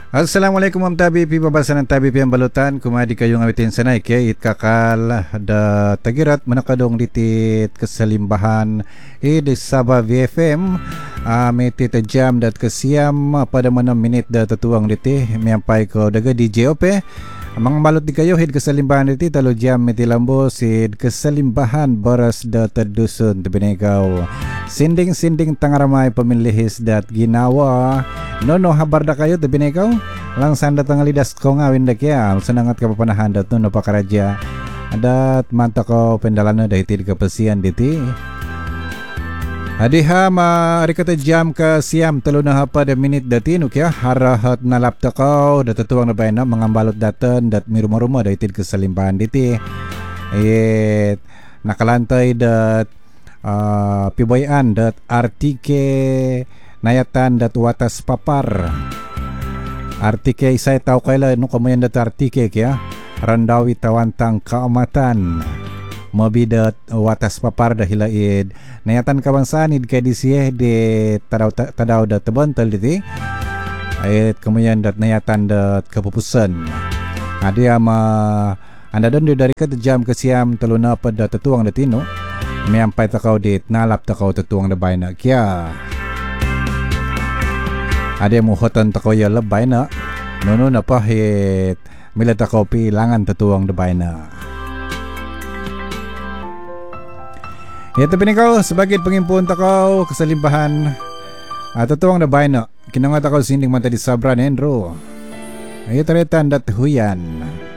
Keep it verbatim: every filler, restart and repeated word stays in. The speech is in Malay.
Assalamualaikum Mam Tabi Pi babasan ng Tabi Pi ang balutan kumadi kayong awitin sanay kaya it kakal da tagirat manakadong ditit kesalimbahan i di Sabah V F M uh, may tita jam dat kesiam pada mana minit da tatuang diti miampai ko daga D J Ope amang balot di kayo hid kesalimbahan diti talo jam miti lambo sid kesalimbahan boras da terdusun tebenegaw sinding-sinding tangaramay pemilihis dat ginawa nono habar da kayo tabi na ikaw langsang datang lidas ko nga winda kaya senangat ka papanahan dat no pakaraja adat manta ko pendalano da iti kapasian diti adiha maari kata jam ka siam talo na hapa da minit dati no kaya harahat na lapta ko datatuang na bayan na mga balot datan dat miruma-ruma da iti kasalimbahan diti it nakalantay dat uh, pibayan dat artike nayatan dat watas papar artike isay tau kaila no kamayan dat artike kaya randawi tawantang kaamatan mabidat watas papar dahilaid nayatan kabansanid kay disiyeh de tadaw tadaw dat tabantal diti ayat kamayan dat nayatan dat kapupusan adi ama anda don dari kat jam kesiam taluna pada tatuang datino miampay takaw dit nalap takaw tatuang da bayna kya ada mo hotan takaw ya labay na nono na pahit mila takaw pilangan tatuang dabay na ito pinikaw sebagai pengimpun takaw kesalimbahan at tatuang dabay na kinangat takaw sinding mata di sabra nendro ayo taretan dat huyan